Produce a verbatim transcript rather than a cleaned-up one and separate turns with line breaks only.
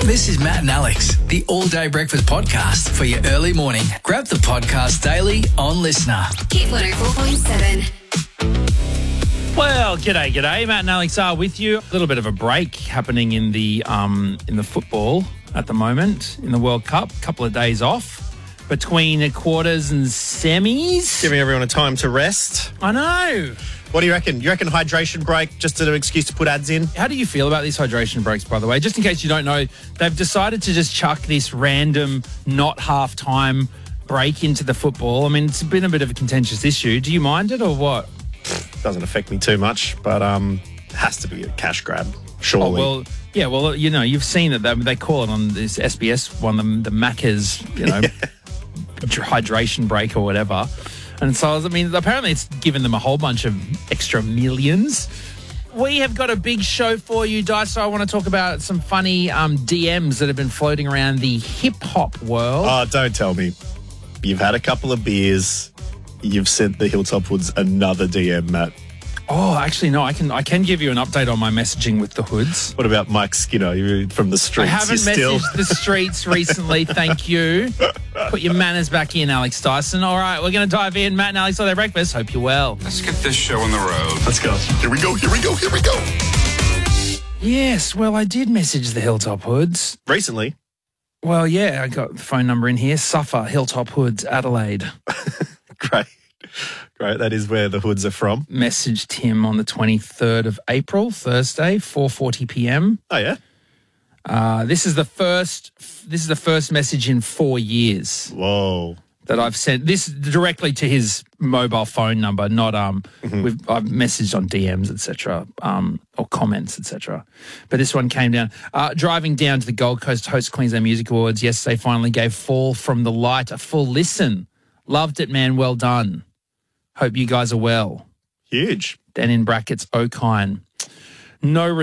This is Matt and Alex, the All Day Breakfast Podcast for your early morning. Grab the podcast daily on Listener.
Hit one oh four point seven.
Well, g'day, g'day. Matt and Alex are with you. A little bit of a break happening in the um, in the football at the moment in the World Cup. A couple of days off between quarters and semis.
Giving everyone a time to rest.
I know.
What do you reckon? You reckon hydration break, just an excuse to put ads in?
How do you feel about these hydration breaks, by the way? Just in case you don't know, they've decided to just chuck this random, not half-time break into the football. I mean, it's been a bit of a contentious issue. Do you mind it or what?
Doesn't affect me too much, but um, it has to be a cash grab, surely.
Oh, well, yeah, well, you know, you've seen that they, they call it on this S B S one, the, the Macca's, you know, hydration break or whatever. And so, I mean, apparently it's given them a whole bunch of extra millions. We have got a big show for you, Dice. So I want to talk about some funny um, D Ms that have been floating around the hip-hop world.
Oh, don't tell me. You've had a couple of beers. You've sent the Hilltop Hoods another D M, Matt.
Oh, actually, no. I can I can give you an update on my messaging with the Hoods.
What about Mike Skinner You're from the streets?
I haven't
You're
messaged
still...
the streets recently, thank you. Put your manners back in, Alex Dyson. All right, we're going to dive in. Matt and Alex on their breakfast. Hope you're well.
Let's get this show on the road.
Let's go. Here we go, here we go, here we go.
Yes, well, I did message the Hilltop Hoods.
Recently?
Well, yeah, I got the phone number in here. Suffer, Hilltop Hoods, Adelaide.
Great. Great. That is where the Hoods are from.
Messaged him on the twenty-third of April, Thursday, four forty p.m.
Oh, yeah?
Uh, this is the first this is the first message in four years
Whoa.
that I've sent. This directly to his mobile phone number, not um.
Mm-hmm.
We've, I've messaged on D Ms, et cetera, um, or comments, et cetera. But this one came down. Uh, driving down to the Gold Coast to host Queensland Music Awards yesterday, finally gave Fall from the Light a full listen. Loved it, man. Well done. Hope you guys are well.
Huge.
Then in brackets, Okine. No